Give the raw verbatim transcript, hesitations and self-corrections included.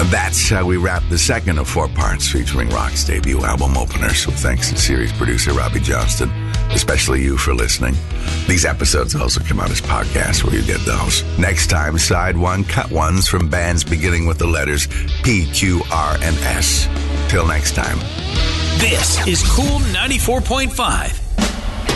That's how we wrap the second of four parts featuring Rock's debut album opener. So thanks to series producer Robbie Johnston, especially you for listening. These episodes also come out as podcasts where you get those. Next time, side one, cut ones from bands beginning with the letters P, Q, R, and S. Till next time. This is Cool ninety-four point five.